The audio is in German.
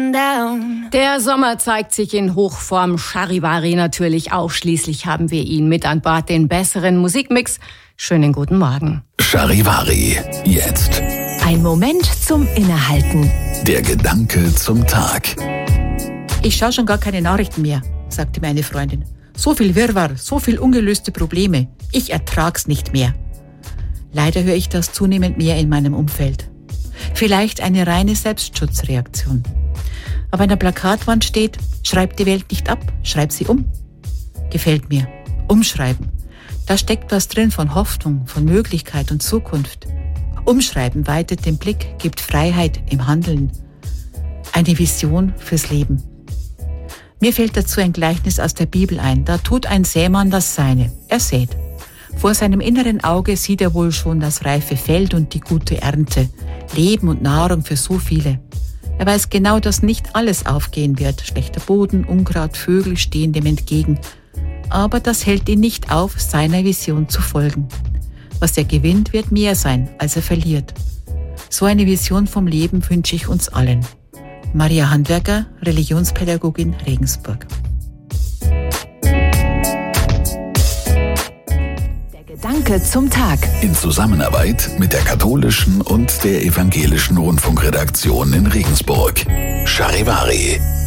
Der Sommer zeigt sich in Hochform, Charivari natürlich auch. Schließlich haben wir ihn mit an Bord, den besseren Musikmix. Schönen guten Morgen. Charivari, jetzt. Ein Moment zum Innehalten. Der Gedanke zum Tag. Ich schaue schon gar keine Nachrichten mehr, sagte meine Freundin. So viel Wirrwarr, so viel ungelöste Probleme. Ich ertrag's nicht mehr. Leider höre ich das zunehmend mehr in meinem Umfeld. Vielleicht eine reine Selbstschutzreaktion. Aber an der Plakatwand steht, schreib die Welt nicht ab, schreib sie um. Gefällt mir. Umschreiben. Da steckt was drin von Hoffnung, von Möglichkeit und Zukunft. Umschreiben weitet den Blick, gibt Freiheit im Handeln. Eine Vision fürs Leben. Mir fällt dazu ein Gleichnis aus der Bibel ein. Da tut ein Sämann das Seine. Er sät. Vor seinem inneren Auge sieht er wohl schon das reife Feld und die gute Ernte. Leben und Nahrung für so viele. Er weiß genau, dass nicht alles aufgehen wird. Schlechter Boden, Unkraut, Vögel stehen dem entgegen. Aber das hält ihn nicht auf, seiner Vision zu folgen. Was er gewinnt, wird mehr sein, als er verliert. So eine Vision vom Leben wünsche ich uns allen. Maria Handwerker, Religionspädagogin, Regensburg. Der Gedanke zum Tag. In Zusammenarbeit mit der katholischen und der evangelischen Rundfunkredaktion in Regensburg. Charivari.